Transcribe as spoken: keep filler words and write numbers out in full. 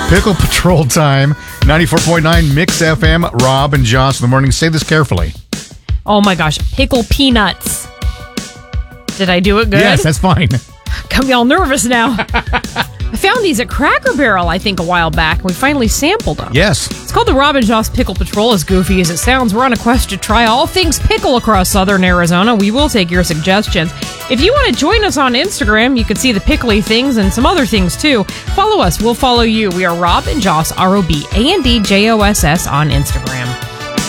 Pickle Patrol time. ninety-four point nine Mix F M. Rob and Josh in the morning. Say this carefully. Oh my gosh. Pickle peanuts. Did I do it good? Yes, that's fine. Got me all nervous now. I found these at Cracker Barrel, I think, a while back. We finally sampled them. Yes. It's called the Rob and Josh Pickle Patrol. As goofy as it sounds, we're on a quest to try all things pickle across southern Arizona. We will take your suggestions. If you want to join us on Instagram, you can see the pickly things and some other things too. Follow us. We'll follow you. We are Rob and Joss, R O B A N D J O S S on Instagram.